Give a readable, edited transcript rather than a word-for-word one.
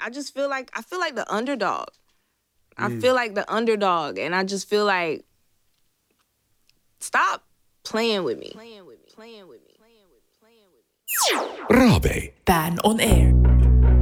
I feel like the underdog. I feel like the underdog, and I just feel like stop playing with me. Raabe. Ban on air.